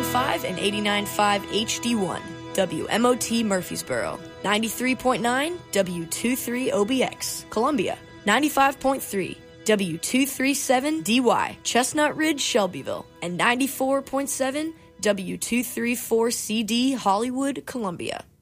89.5 and 89.5 HD1, WMOT Murfreesboro, 93.9 W23 OBX, Columbia, 95.3 W237DY, Chestnut Ridge, Shelbyville, and 94.7 W234CD, Hollywood, Columbia.